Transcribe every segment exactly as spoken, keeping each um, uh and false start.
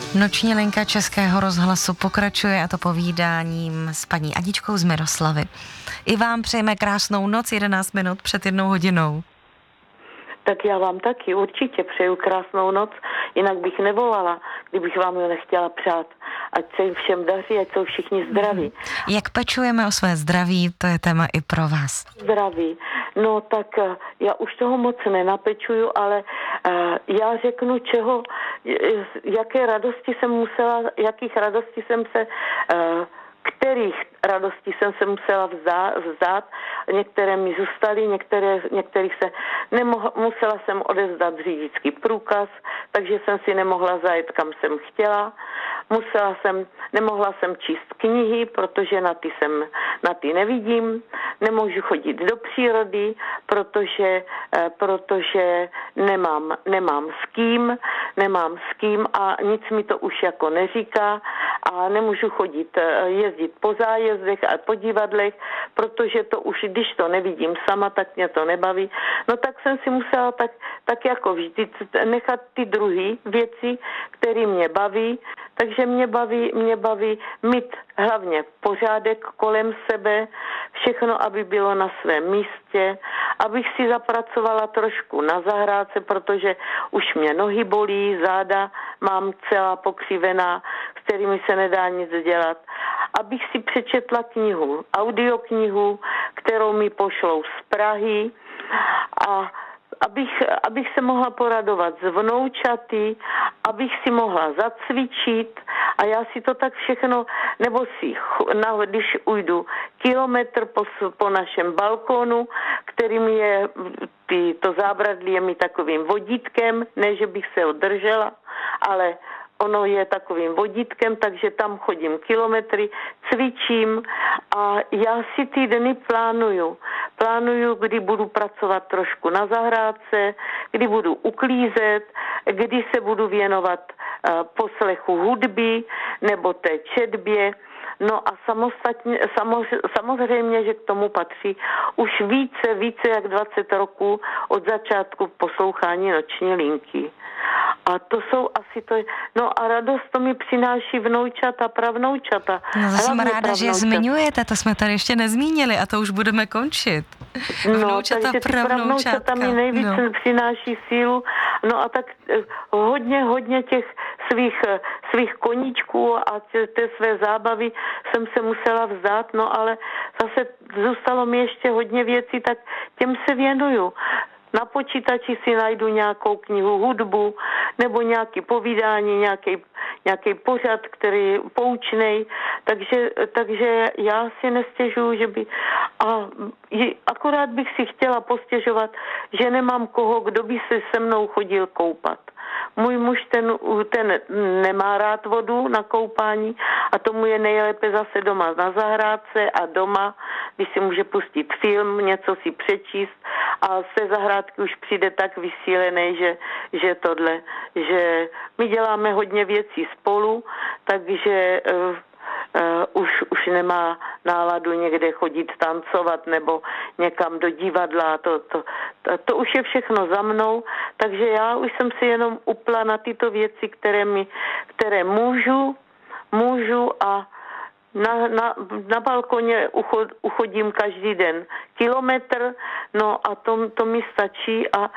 Noční linka Českého rozhlasu pokračuje, a to povídáním s paní Aničkou z Miroslavy. I vám přejeme krásnou noc, jedenáct minut před jednou hodinou. Tak já vám taky určitě přeju krásnou noc, jinak bych nevolala, kdybych vám ji nechtěla přát. Ať se jim všem daří, ať jsou všichni zdraví. Jak pečujeme o své zdraví, to je téma i pro vás. Zdraví. No tak já už toho moc nenapečuju, ale já řeknu, čeho, jaké radosti jsem musela, jakých radostí jsem se, kterých radostí jsem se musela vzdát, vzdát. Některé mi zůstaly, některé, některých se nemohla, musela jsem odevzdat řidičský průkaz, takže jsem si nemohla zajet, kam jsem chtěla. Musela jsem, nemohla jsem číst knihy, protože na ty jsem, na ty nevidím. Nemůžu chodit do přírody, protože, protože nemám, nemám s kým, nemám s kým a nic mi to už jako neříká a nemůžu chodit, jezdit po zájezdech a po divadlech, protože to už, když to nevidím sama, tak mě to nebaví. No tak jsem si musela tak, tak jako vždy nechat ty druhé věci, které mě baví, takže mě baví, mě baví mít hlavně pořádek kolem sebe, všechno, aby bylo na svém místě, abych si zapracovala trošku na zahrádce, protože už mě nohy bolí, záda mám celá pokřivená, s kterými se nedá nic dělat. Abych si přečetla knihu, audioknihu, kterou mi pošlou z Prahy a abych, abych se mohla poradovat s vnoučaty, abych si mohla zacvičit a já si to tak všechno, nebo si, na, když ujdu kilometr po, po našem balkonu, kterým je, ty, to zábradlí je mi takovým vodítkem, ne, že bych se održela, ale ono je takovým vodítkem, takže tam chodím kilometry, cvičím a já si ty dny plánuju. Plánuju, kdy budu pracovat trošku na zahrádce, kdy budu uklízet, kdy se budu věnovat uh, poslechu hudby nebo té četbě. No a samostatně, samozřejmě, že k tomu patří už více, více jak dvacet roků od začátku poslouchání noční linky. A to jsou asi to, no a radost to mi přináší vnoučata, pravnoučata. No to jsem ráda, že je zmiňujete, to jsme tady ještě nezmínili a to už budeme končit. Vnoučata, no, takže ty pravnoučata mi nejvíc no. přináší sílu, no a tak hodně, hodně těch svých, svých koníčků a tě, té své zábavy jsem se musela vzdát, no ale zase zůstalo mi ještě hodně věcí, tak těm se věnuju. Na počítači si najdu nějakou knihu, hudbu nebo nějaký povídání, nějaký, nějaký pořad, který je poučnej, takže, takže já si nestěžuju, že by... A akorát bych si chtěla postěžovat, že nemám koho, kdo by se se mnou chodil koupat. Můj muž ten, ten nemá rád vodu na koupání a tomu je nejlépe zase doma na zahrádce a doma, když si může pustit film, něco si přečíst a z té zahrádky už přijde tak vysílený, že, že tohle, že my děláme hodně věcí spolu, takže uh, Uh, už, už nemá náladu někde chodit tancovat nebo někam do divadla, to, to, to, to už je všechno za mnou, takže já už jsem si jenom upla na tyto věci, které, mi, které můžu, můžu a na, na, na balkoně uchod, uchodím každý den kilometr, no a to, to mi stačí a uh,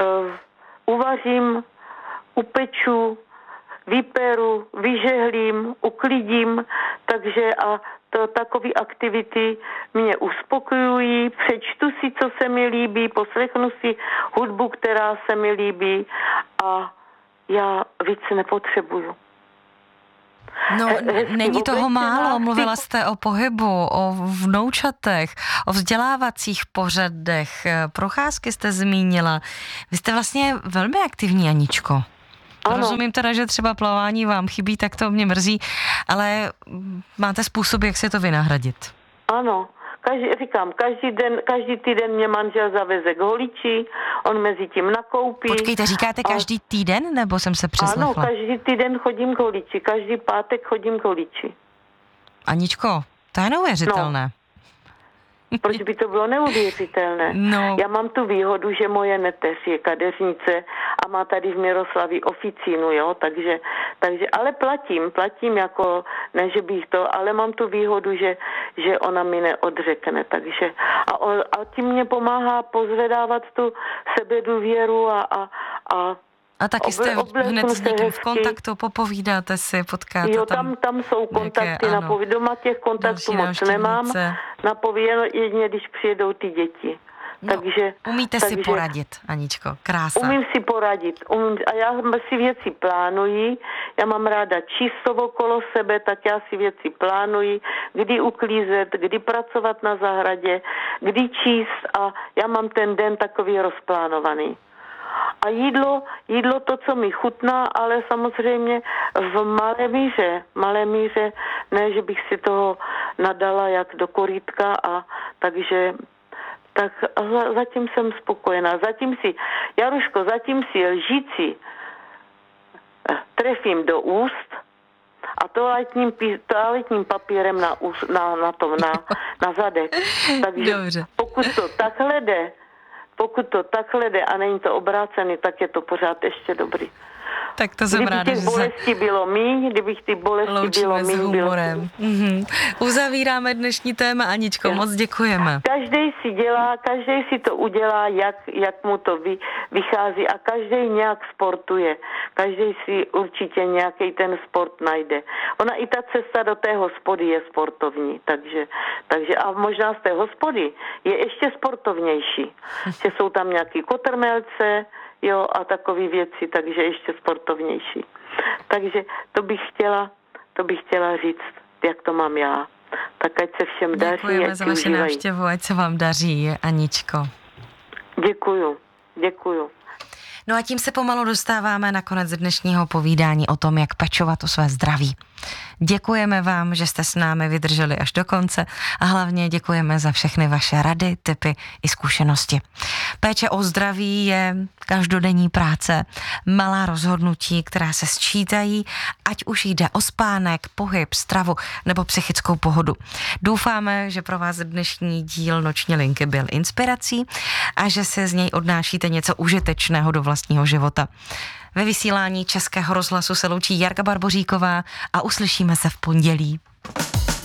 uvařím, upeču, vyperu, vyžehlím, uklidím, takže a to, takové aktivity mě uspokojují, přečtu si, co se mi líbí, poslechnu si hudbu, která se mi líbí a já víc nepotřebuju. No, není toho málo, mluvila jste o pohybu, o vnoučatech, o vzdělávacích pořadech, procházky jste zmínila. Vy jste vlastně velmi aktivní, Aničko. Ano. Rozumím teda, že třeba plavání vám chybí, tak to mě mrzí, ale máte způsob, jak si to vynahradit. Ano, každý, říkám, každý den, každý týden mě manžel zaveze k holiči, on mezi tím nakoupí. Počkejte, říkáte každý a... týden, nebo jsem se přeslechla? Ano, každý týden chodím k holiči, každý pátek chodím k holiči. Aničko, to je neuvěřitelné. No. Proč by to bylo neuvěřitelné? No. Já mám tu výhodu, že moje neteř je kadeřnice a má tady v Miroslavi oficínu, jo, takže, takže, ale platím, platím jako, ne, že bych to, ale mám tu výhodu, že, že ona mi neodřekne, takže, a, a tím mě pomáhá pozvedávat tu sebedůvěru a, a, a A taky jste Oble, hned s někým v kontaktu, popovídáte si, potkáte jo, tam. tam, tam jsou kontakty nějaké, na pověd. Doma těch kontaktů moc nemám. Na pověd jedině, když přijedou ty děti. No, takže, umíte takže, si poradit, Aničko, krása. Umím si poradit. Umím, a já si věci plánuji. Já mám ráda číst okolo sebe, tak já si věci plánuji, kdy uklízet, kdy pracovat na zahradě, kdy číst a já mám ten den takový rozplánovaný. A jídlo, jídlo to, co mi chutná, ale samozřejmě v malé míře, malé míře, ne, že bych si toho nadala jak do korítka a takže, tak zatím jsem spokojená. Zatím si, Jaruško, zatím si lžíci trefím do úst a toaletním, toaletním papírem na, úst, na, na, tom, na, na zadek. Takže Dobře. pokud to takhle jde, Pokud to takhle jde a není to obrácený, tak je to pořád ještě dobrý. Tak to jsem kdyby ráda, těch že bolestí bylo míň, kdybych ty bolesti bylo míň. s humorem. Bylo... Mm-hmm. Uzavíráme dnešní téma, Aničko, ja. Moc děkujeme. Každý si dělá, každý si to udělá, jak, jak mu to vy, vychází a každý nějak sportuje. Každý si určitě nějaký ten sport najde. Ona i ta cesta do té hospody je sportovní, takže, takže a možná z té hospody je ještě sportovnější. Že jsou tam nějaký kotrmelce, jo, a takové věci, takže ještě sportovnější. Takže to bych chtěla, to bych chtěla říct, jak to mám já. Tak ať se všem daří. Děkujeme za vaši návštěvu, ať se vám daří, Aničko. Děkuju, děkuju. No a tím se pomalu dostáváme na konec dnešního povídání o tom, jak pečovat o své zdraví. Děkujeme vám, že jste s námi vydrželi až do konce a hlavně děkujeme za všechny vaše rady, tipy i zkušenosti. Péče o zdraví je každodenní práce, malá rozhodnutí, která se sčítají, ať už jde o spánek, pohyb, stravu nebo psychickou pohodu. Doufáme, že pro vás dnešní díl Noční linky byl inspirací a že se z něj odnášíte něco užitečného do vlastního života. Ve vysílání Českého rozhlasu se loučí Jarka Barboříková a uslyšíme se v pondělí.